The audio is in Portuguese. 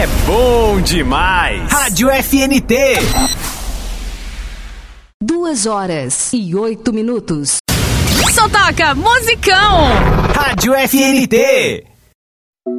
é bom demais. Rádio FNT. 2h08. Só toca musicão. Rádio FNT.